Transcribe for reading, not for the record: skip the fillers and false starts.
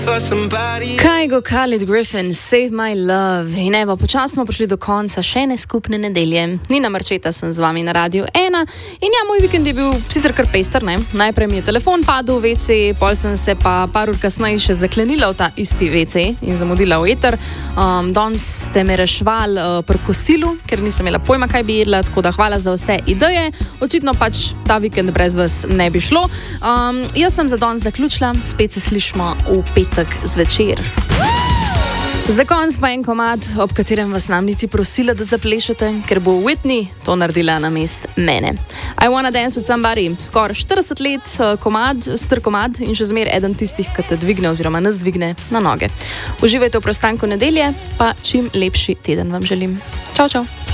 Kygo Khalid Griffin, Save My Love. In evo, počasno smo prišli do konca še ene skupne nedelje. Nina Marčeta sem z vami na Radiu 1. In ja, moj vikend je bil sicer kar pester, ne? Najprej mi je telefon padel v WC, pol sem se pa par ur kasneje še zaklenila v ta isti WC in zamudila v eter. Danes ste me rešvali pri kosilu, ker nisem imela pojma, kaj bi jedla, tako da hvala za vse ideje. Očitno pač ta vikend brez vas ne bi šlo. Jaz sem za danes zaključila, spet se slišimo v petek zvečer. Za konc pa en komad, ob katerem vas nam niti prosila, da zaplešete, ker bo Whitney to naredila namest mene. I Wanna Dance With Somebody, skoraj 40 let star komad in še zmer eden tistih, ki te dvigne oziroma nas dvigne na noge. Uživajte v preostanku nedelje, pa čim lepši teden vam želim. Čau, čau.